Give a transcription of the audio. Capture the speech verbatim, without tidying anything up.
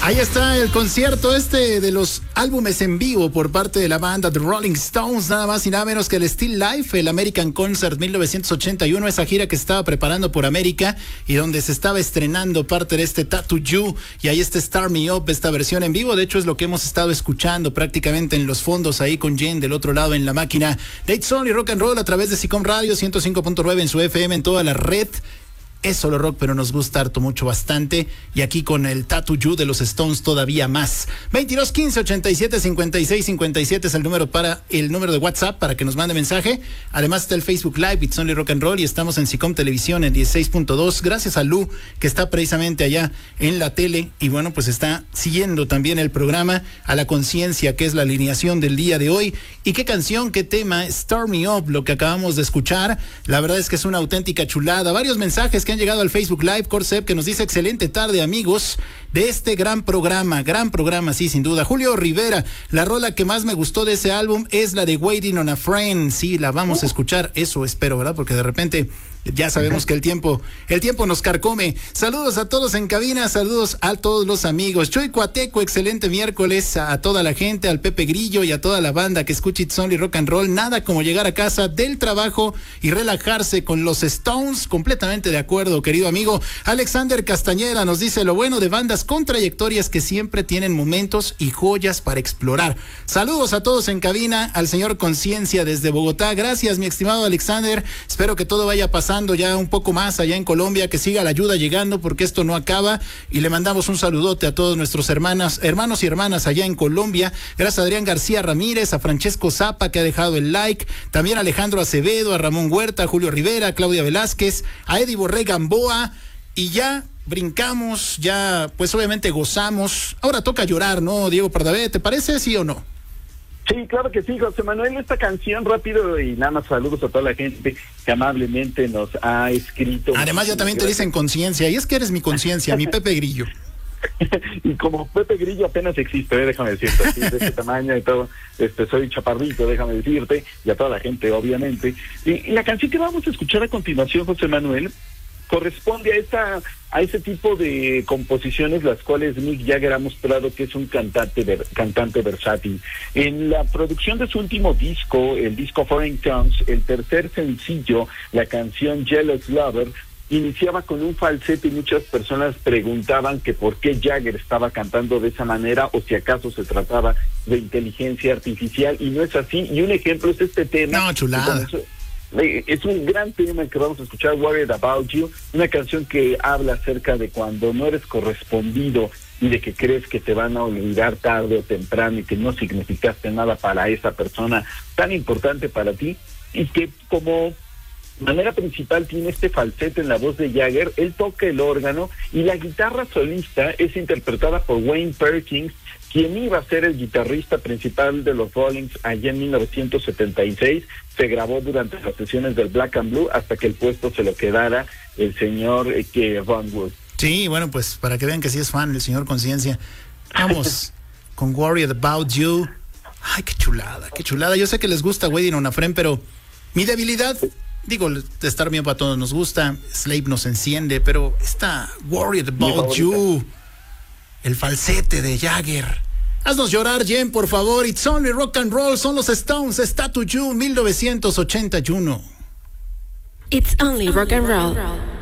Ahí está el concierto este de los álbumes en vivo por parte de la banda The Rolling Stones, nada más y nada menos que el Still Life, el American Concert mil novecientos ochenta y uno, esa gira que estaba preparando por América y donde se estaba estrenando parte de este Tattoo You, y ahí está Start Me Up, esta versión en vivo. De hecho es lo que hemos estado escuchando prácticamente en los fondos ahí con Jen del otro lado en la máquina de It's Only Rock and Roll a través de SICOM Radio ciento cinco punto nueve en su F M en toda la red. Es solo rock, pero nos gusta harto, mucho, bastante. Y aquí con el Tattoo You de los Stones todavía más. veintidós quince ochenta y siete cincuenta y seis cincuenta y siete es el número para el número de WhatsApp para que nos mande mensaje. Además está el Facebook Live, It's Only Rock and Roll, y estamos en SICOM Televisión en dieciséis punto dos. Gracias a Lu, que está precisamente allá en la tele. Y bueno, pues está siguiendo también el programa a la conciencia, que es la alineación del día de hoy. Y qué canción, qué tema, Start Me Up, lo que acabamos de escuchar. La verdad es que es una auténtica chulada. Varios mensajes que han llegado al Facebook Live, Corcep, que nos dice excelente tarde, amigos, de este gran programa, gran programa, sí, sin duda. Julio Rivera, la rola que más me gustó de ese álbum es la de Waiting on a Friend. Sí, la vamos a escuchar, eso espero, ¿verdad? Porque de repente ya sabemos que el tiempo, el tiempo nos carcome. Saludos a todos en cabina, saludos a todos los amigos. Chuy Cuateco, excelente miércoles a toda la gente, al Pepe Grillo y a toda la banda que escucha It's Only Rock and Roll. Nada como llegar a casa del trabajo y relajarse con los Stones. Completamente de acuerdo, querido amigo. Alexander Castañeda nos dice lo bueno de bandas con trayectorias que siempre tienen momentos y joyas para explorar. Saludos a todos en cabina, al señor Conciencia desde Bogotá. Gracias, mi estimado Alexander. Espero que todo vaya pasando ya un poco más allá en Colombia, que siga la ayuda llegando porque esto no acaba, y le mandamos un saludote a todos nuestros hermanas, hermanos y hermanas allá en Colombia. Gracias a Adrián García Ramírez, a Francesco Zapa, que ha dejado el like, también a Alejandro Acevedo, a Ramón Huerta, a Julio Rivera, a Claudia Velázquez, a Eddie Borré Gamboa, y ya brincamos, ya pues obviamente gozamos. Ahora toca llorar, ¿no, Diego Pardavé? ¿Te parece, sí o no? Sí, claro que sí, José Manuel. Esta canción, rápido, y nada más saludos a toda la gente que amablemente nos ha escrito. Además ya también te dicen conciencia, y es que eres mi conciencia, mi Pepe Grillo. Y como Pepe Grillo apenas existe, ¿eh? déjame decirte, así, de este tamaño y todo, este, soy chaparrito, déjame decirte, y a toda la gente, obviamente. Y, y la canción que vamos a escuchar a continuación, José Manuel, corresponde a esta a ese tipo de composiciones, las cuales Mick Jagger ha mostrado que es un cantante ver, cantante versátil. En la producción de su último disco, el disco Foreign Tongues, el tercer sencillo, la canción Jealous Lover, iniciaba con un falsete y muchas personas preguntaban que por qué Jagger estaba cantando de esa manera, o si acaso se trataba de inteligencia artificial, y no es así. Y un ejemplo es este tema. No, chulada. Es un gran tema que vamos a escuchar, Worried About You, una canción que habla acerca de cuando no eres correspondido y de que crees que te van a olvidar tarde o temprano y que no significaste nada para esa persona tan importante para ti, y que como manera principal tiene este falsete en la voz de Jagger. Él toca el órgano y la guitarra solista es interpretada por Wayne Perkins, quien iba a ser el guitarrista principal de los Rollins allá en mil novecientos setenta y seis. Se grabó durante las sesiones del Black and Blue hasta que el puesto se lo quedara el señor eh, que Ron Wood. Sí, bueno, pues para que vean que sí es fan el señor Conciencia. Vamos con Worried About You. Ay, qué chulada, qué chulada. Yo sé que les gusta Waiting on a Friend, pero mi debilidad, digo, de Estar Bien para todos nos gusta, Slave nos enciende, pero esta Worried About You, el falsete de Jagger. Haznos llorar, Jen, por favor. It's Only Rock and Roll, son los Stones, Tattoo You, mil novecientos ochenta y uno. It's Only Rock and Roll.